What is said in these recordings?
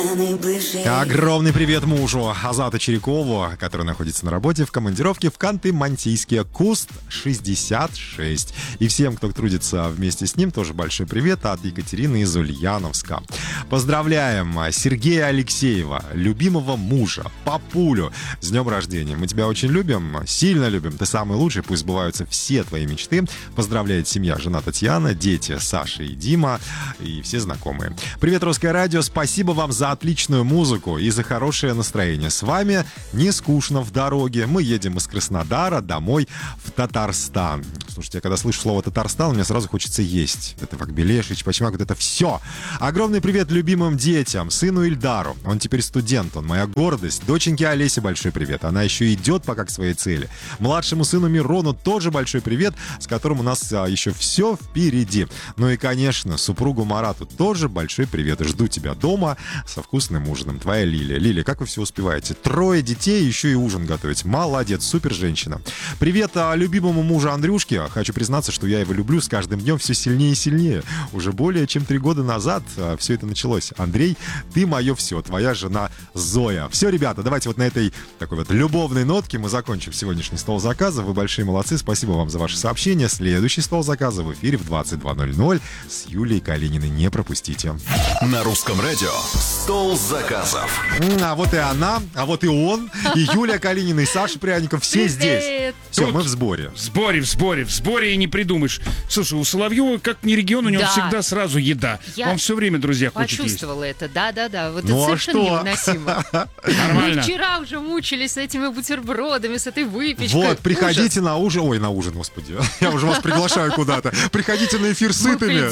Огромный привет мужу Азату Чирякову, который находится на работе в командировке в Канты-Мансийске, Куст 66. И всем, кто трудится вместе с ним, тоже большой привет от Екатерины из Ульяновска. Поздравляем Сергея Алексеева, любимого мужа, папулю, с днем рождения. Мы тебя очень любим, сильно любим. Ты самый лучший, пусть сбываются все твои мечты. Поздравляет семья, жена Татьяна, дети Саша и Дима и все знакомые. Привет, Русское радио, спасибо вам за отличную музыку и за хорошее настроение. С вами не скучно в дороге. Мы едем из Краснодара домой в Татарстан. Слушайте, я когда слышу слово Татарстан, мне сразу хочется есть. Это Вакбелешич, Почмак, вот это все. Огромный привет любимым детям, сыну Ильдару. Он теперь студент, он моя гордость. Доченьке Олесе большой привет. Она еще идет пока к своей цели. Младшему сыну Мирону тоже большой привет, с которым у нас еще все впереди. Ну и, конечно, супругу Марату тоже большой привет. Жду тебя дома со вкусным ужином. Твоя Лилия. Лилия, как вы все успеваете? 3 детей, еще и ужин готовить. Молодец, супер женщина. Привет любимому мужу Андрюшке. Хочу признаться, что я его люблю с каждым днем все сильнее и сильнее. Уже более чем 3 года назад все это началось. Андрей, ты мое все. Твоя жена Зоя. Все, ребята, давайте вот на этой такой вот любовной нотке мы закончим сегодняшний стол заказа. Вы большие молодцы. Спасибо вам за ваши сообщения. Следующий стол заказа в эфире в 22:00 с Юлией Калининой. Не пропустите. На Русском радио стол заказов. А вот и она, а вот и он, и Юлия Калинина, и Саша Пряников. Все здесь. Все, мы в сборе. В сборе и не придумаешь. Слушай, у Соловьева, как ни регион, у него всегда сразу еда. Он все время, друзья, хочет есть. Почувствовала это, да. Вот Ну, это совершенно невыносимо. Нормально. Мы вчера уже мучились с этими бутербродами, с этой выпечкой. Вот, приходите на ужин. Ой, на ужин, господи. Я уже вас приглашаю куда-то. Приходите на эфир сытыми.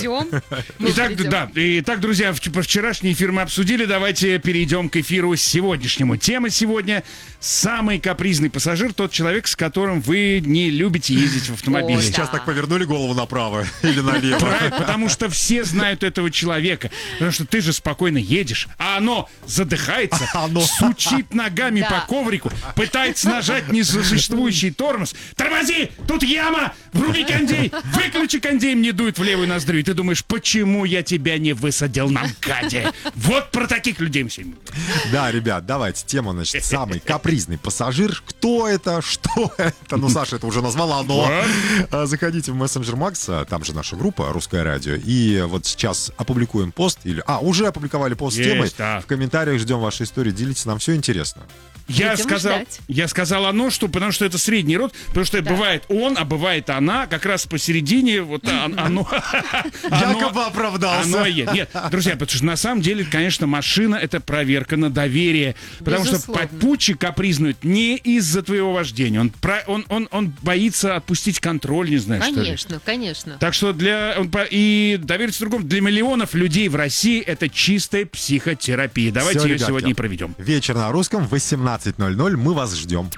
Итак, друзья, вчерашний эфир мы обсудили. Давайте перейдем к эфиру сегодняшнему. Тема сегодня: самый капризный пассажир, тот человек, с которым вы не любите ездить в автомобиле. Вы сейчас так повернули голову направо или налево. Правильно, потому что все знают этого человека. Потому что ты же спокойно едешь, а оно задыхается, сучит ногами по коврику, пытается нажать несуществующий тормоз. Тормози! Тут яма! Вруби кондей! Выключи кондей! Мне дует в левую ноздрю. И ты думаешь, почему я тебя не высадил на МКАДе? Вот про таких людей мы сегодня. Да, ребят, давайте. Тема, значит, самый капризный пассажир. Кто это? Что это? Ну, Саша это уже назвала, но заходите в мессенджер Макса, там же наша группа «Русское радио». И вот сейчас опубликуем пост. Уже опубликовали пост с темой. В комментариях ждем вашей истории. Делитесь, нам все интересно. Я сказал оно, потому что это средний род, потому что бывает он, а бывает она, как раз посередине, вот оно. Якобы оправдался. Нет, друзья, потому что на самом деле, конечно, машина — это проверка на доверие, потому что попутчик капризнует не из-за твоего вождения, он боится отпустить контроль, не знаю, что ли. Конечно. Так что и довериться другому для миллионов людей в России — это чистая психотерапия. Давайте ее сегодня и проведем. Вечер на русском, 18:00. Мы вас ждем.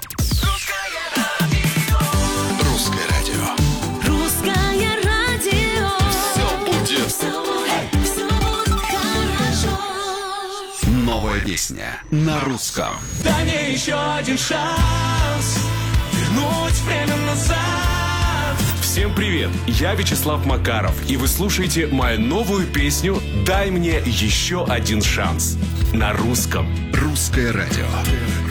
Русское радио. Русское радио. Все будет хорошо. Новая песня на русском. Дай мне еще один шанс вернуть время назад. Всем привет, я Вячеслав Макаров, и вы слушаете мою новую песню «Дай мне еще один шанс» на русском. Русское радио.